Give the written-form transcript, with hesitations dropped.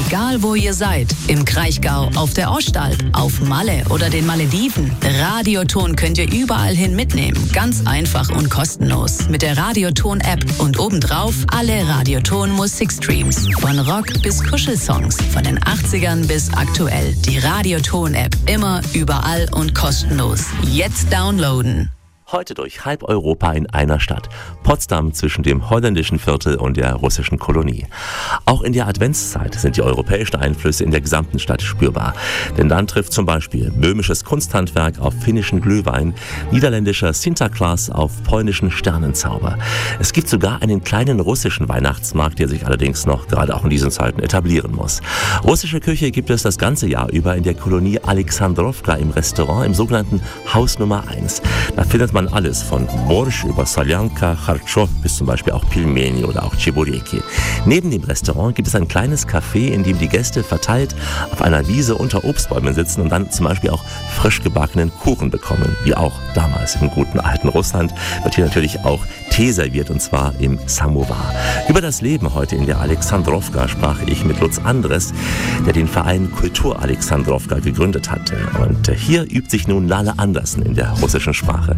Egal wo ihr seid, im Kraichgau, auf der Ostalb, auf Malle oder den Malediven, Radioton könnt ihr überall hin mitnehmen. Ganz einfach und kostenlos. Mit der Radioton-App und obendrauf alle Radioton-Musikstreams. Von Rock bis Kuschelsongs, von den 80ern bis aktuell. Die Radioton-App immer, überall und kostenlos. Jetzt downloaden. Heute durch halb Europa in einer Stadt. Potsdam zwischen dem holländischen Viertel und der russischen Kolonie. Auch in der Adventszeit sind die europäischen Einflüsse in der gesamten Stadt spürbar. Denn dann trifft zum Beispiel böhmisches Kunsthandwerk auf finnischen Glühwein, niederländischer Sinterklaas auf polnischen Sternenzauber. Es gibt sogar einen kleinen russischen Weihnachtsmarkt, der sich allerdings noch gerade auch in diesen Zeiten etablieren muss. Russische Küche gibt es das ganze Jahr über in der Kolonie Alexandrowka im Restaurant im sogenannten Haus Nummer 1. Da findet man alles von Borsch über Soljanka, Chartschow bis zum Beispiel auch Pilmeni oder auch Chebureki. Neben dem Restaurant gibt es ein kleines Café, in dem die Gäste verteilt auf einer Wiese unter Obstbäumen sitzen und dann zum Beispiel auch frisch gebackenen Kuchen bekommen. Wie auch damals im guten alten Russland wird hier natürlich auch Tee serviert und zwar im Samovar. Über das Leben heute in der Alexandrowka sprach ich mit Lutz Andres, der den Verein Kultur Alexandrowka gegründet hatte. Und hier übt sich nun Lale Andersen in der russischen Sprache.